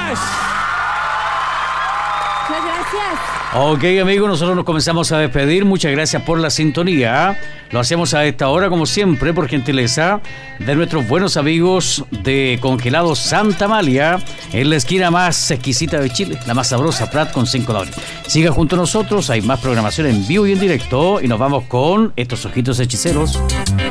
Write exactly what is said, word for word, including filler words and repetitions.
gracias. Muchas gracias. Ok, amigos, nosotros nos comenzamos a despedir. Muchas gracias por la sintonía. Lo hacemos a esta hora, como siempre, por gentileza de nuestros buenos amigos de Congelados Santa Amalia, en la esquina más exquisita de Chile, la más sabrosa, Prat con cinco dólares. Siga junto a nosotros, hay más programación en vivo y en directo, y nos vamos con estos ojitos hechiceros.